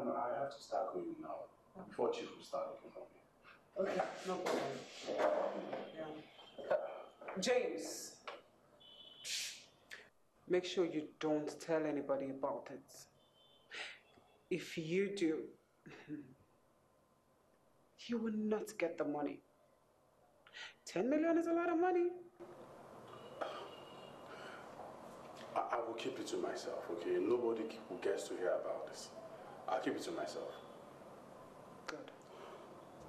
I have to start going now before Chief will start looking for me. Okay, no problem. Yeah. James, make sure you don't tell anybody about it. If you do, you will not get the money. 10 million is a lot of money. I will keep it to myself, okay? Nobody gets to hear about this. I'll keep it to myself.